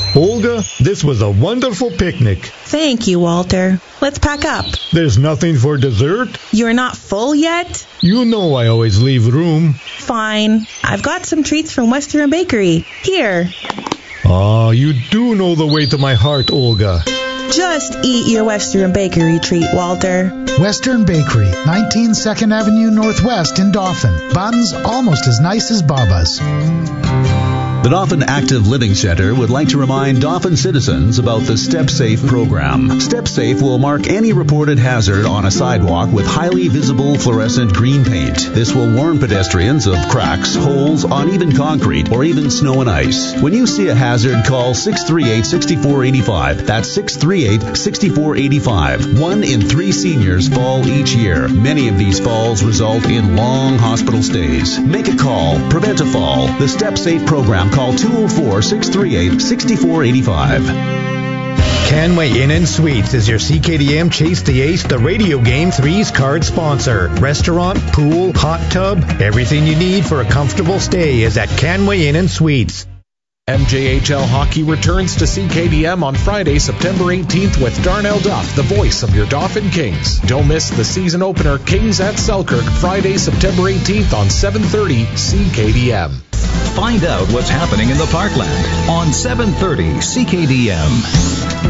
Olga, this was a wonderful picnic. Thank you, Walter. Let's pack up. There's nothing for dessert? You're not full yet? You know I always leave room. Fine. I've got some treats from Western Bakery. Here. Ah, you do know the way to my heart, Olga. Just eat your Western Bakery treat, Walter. Western Bakery, 19 2nd Avenue Northwest in Dauphin. Buns almost as nice as Baba's. The Dauphin Active Living Center would like to remind Dauphin citizens about the Step Safe program. Step Safe will mark any reported hazard on a sidewalk with highly visible fluorescent green paint. This will warn pedestrians of cracks, holes, uneven concrete, or even snow and ice. When you see a hazard, call 638-6485. That's 638-6485. 1 in 3 seniors fall each year. Many of these falls result in long hospital stays. Make a call. Prevent a fall. The Step Safe program. Call 204-638-6485. Canway Inn & Suites is your CKDM Chase the Ace, the radio game 3's card sponsor. Restaurant, pool, hot tub, everything you need for a comfortable stay is at Canway Inn & Suites. MJHL Hockey returns to CKDM on Friday, September 18th with Darnell Duff, the voice of your Dauphin Kings. Don't miss the season opener, Kings at Selkirk, Friday, September 18th on 7:30 CKDM. Find out what's happening in the Parkland on 7:30 CKDM.